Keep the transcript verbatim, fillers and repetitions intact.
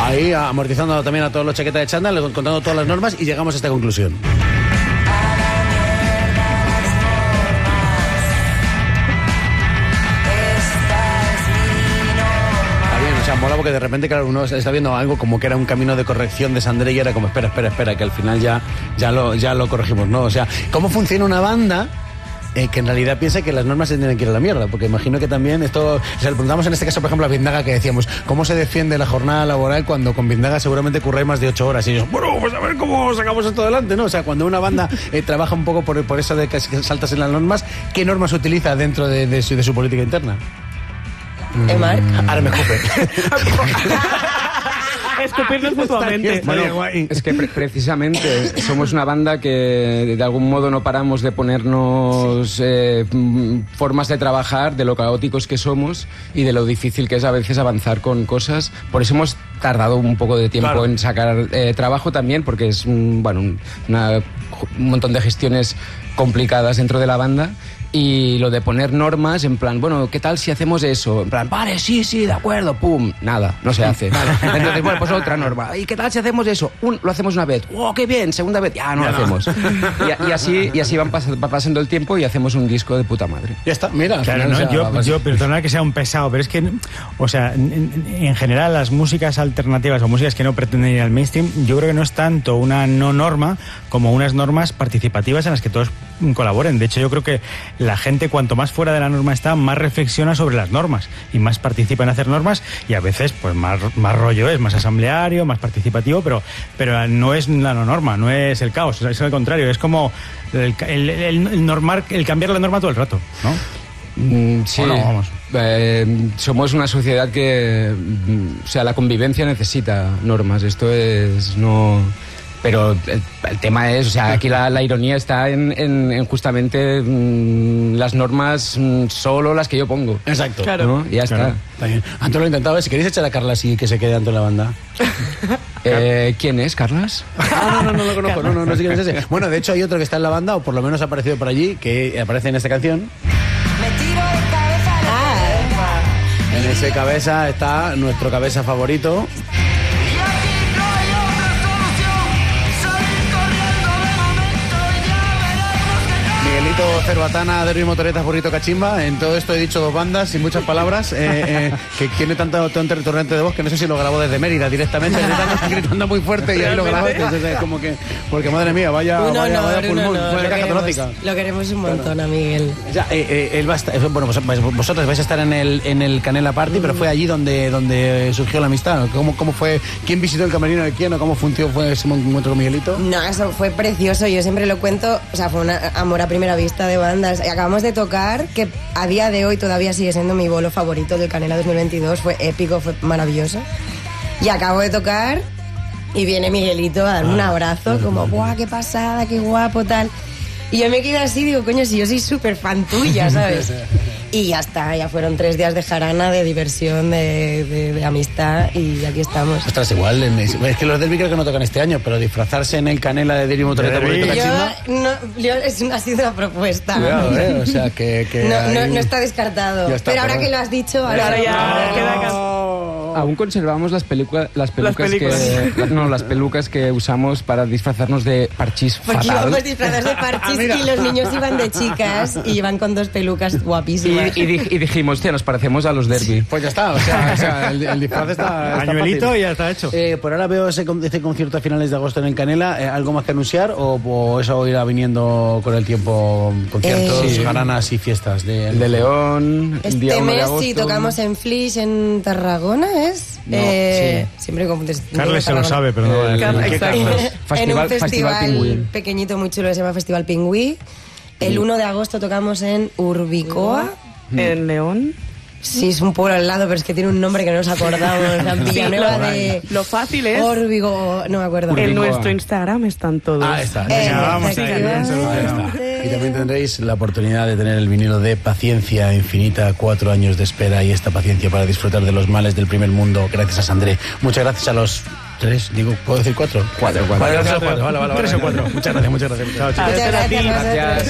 Ahí amortizando también a todos los chaquetas de chándal, contando todas las normas y llegamos a esta conclusión. O sea, mola porque de repente, claro, uno está viendo algo como que era un camino de corrección de Sandré y era como, espera, espera, espera, que al final ya, ya, lo, ya lo corregimos, ¿no? O sea, ¿cómo funciona una banda eh, que en realidad piensa que las normas se tienen que ir a la mierda? Porque imagino que también esto... O sea, le preguntamos en este caso, por ejemplo, a Vindaga, que decíamos, ¿cómo se defiende la jornada laboral cuando con Vindaga seguramente curráis más de ocho horas? Y ellos, bueno, pues a ver cómo sacamos esto adelante, ¿no? O sea, cuando una banda eh, trabaja un poco por, por eso de que saltas en las normas, ¿qué normas utiliza dentro de, de, su, de su política interna? ¿Eh, Marc? Ahora me escupe. Escupirnos mutuamente. Bueno, es que pre- precisamente somos una banda que de algún modo no paramos de ponernos eh, formas de trabajar, de lo caóticos que somos y de lo difícil que es a veces avanzar con cosas. Por eso hemos tardado un poco de tiempo, claro, en sacar eh, trabajo también, porque es un, bueno, un, una, un montón de gestiones complicadas dentro de la banda. Y lo de poner normas en plan, bueno, ¿qué tal si hacemos eso? En plan, vale, sí, sí, de acuerdo, pum, nada, no se hace. Entonces, bueno, pues otra norma. ¿Y qué tal si hacemos eso? Un, lo hacemos una vez. ¡Oh, qué bien! Segunda vez, ya no ya lo no. hacemos. Y, y así, y así van pas- va pasando el tiempo y hacemos un disco de puta madre. Ya está, mira. Claro, final, no, o sea, yo, yo perdona que sea un pesado, pero es que, o sea, en, en general las músicas alternativas o músicas que no pretenden ir al mainstream, yo creo que no es tanto una no norma como unas normas participativas en las que todos colaboren. De hecho, yo creo que la gente, cuanto más fuera de la norma está, más reflexiona sobre las normas y más participa en hacer normas, y a veces pues más, más rollo es, más asambleario, más participativo, pero, pero no es la no norma, no es el caos, es al contrario, es como el, el, el, el, normar, el cambiar la norma todo el rato, ¿no? Mm, sí, no, vamos. Eh, somos una sociedad que, mm, o sea, la convivencia necesita normas, esto es no... Pero el, el tema es, o sea, aquí la, la ironía está en, en, en justamente mmm, las normas mmm, solo las que yo pongo. Exacto. Claro. ¿No? Y ya claro. está. Está bien. Antes lo he intentado, si queréis echar a Carlas y que se quede dentro de la banda. eh, ¿Quién es, Carlas? Ah, no, no, no lo conozco, no, no, no sé quién es ese. Bueno, de hecho hay otro que está en la banda, o por lo menos ha aparecido por allí, que aparece en esta canción. Me tiro de cabeza. Ah, en ese cabeza está nuestro cabeza favorito. Miguelito Cerbatana, Derby Motoretas, Burrito Cachimba. En todo esto he dicho dos bandas y muchas palabras, eh, eh, que tiene tanto, tanto torrente de voz que no sé si lo grabó desde Mérida directamente, gritando, gritando muy fuerte y ahí lo grabó. Entonces es como que, porque madre mía, vaya, un vaya, honor, vaya pulmón, un honor. fue de Lo caja queremos, torácica. lo queremos un montón a Miguel. Ya, eh, eh, él va a estar, bueno, vosotros vais a estar en el, en el Canela Party, mm. pero fue allí donde, donde surgió la amistad. ¿Cómo, cómo fue? ¿Quién visitó el camerino de quién o cómo funcionó fue ese encuentro con Miguelito? No, eso fue precioso. Yo siempre lo cuento, o sea, fue un amor a primera vista de bandas. Acabamos de tocar, que a día de hoy todavía sigue siendo mi bolo favorito del Canela dos mil veintidós. Fue épico, fue maravilloso. Y acabo de tocar y viene Miguelito a darme un abrazo, como, ¡buah, qué pasada, qué guapo, tal! Y yo me quedé así, digo, coño, si yo soy súper fan tuya, ¿sabes? Y ya está, ya fueron tres días de jarana, de diversión, de, de, de amistad, y aquí estamos. Ostras, igual, es que los Derby creo que no tocan este año, pero disfrazarse en el Canela de Derby Motoreta Burrito Cachimba... No, yo, es, ha sido una propuesta. Cuidado, ¿eh? O sea, que... que no, hay... no, no está descartado. Está, pero ahora pero... que lo has dicho... Ahora, ahora ya no. queda casi... Aún conservamos las, peluca, las pelucas las que la, no, las pelucas que usamos para disfrazarnos de parchís Porque fatal. íbamos disfrazados de parchís y los niños iban de chicas y iban con dos pelucas guapísimas. Y, y, di, y dijimos, tío, nos parecemos a los Derby. Pues ya está, o sea, o sea el, el disfraz está... Pañuelito y ya está hecho. Eh, por ahora veo ese, ese concierto a finales de agosto en el Canela. Eh, ¿Algo más que anunciar o, o eso irá viniendo con el tiempo? Conciertos, Eh, sí. jaranas y fiestas. De, El de León, el día Este uno de mes agosto. sí tocamos en Flish, en Tarragona, ¿es? No, eh, sí. Siempre como Carles se lo sabe, pero no... El, Car- ¿qué exacto. Carlos? en Festival, un festival Festival Pingüí. pequeñito, muy chulo, que se llama Festival Pingüí. El uno de agosto tocamos en Urbicoa. En León. Sí, es un pueblo al lado, pero es que tiene un nombre que no nos acordamos. La Villanueva de... Lo fácil es... Orbigo, no me acuerdo. En nuestro Instagram están todos. Ah, está. Eh, Ya, vamos ahí, bien, se lo Ahí tenemos. está. Y también tendréis la oportunidad de tener el vinilo de Paciencia Infinita, cuatro años de espera y esta paciencia para disfrutar de los males del primer mundo, gracias a Sandré. Muchas gracias a los tres, digo, ¿puedo decir cuatro? Cuatro, cuatro. Vale, gracias a los cuatro, vale, vale, vale. Tres o cuatro. Muchas gracias, muchas gracias. Chao, chicos. Muchas gracias a vosotros. Gracias.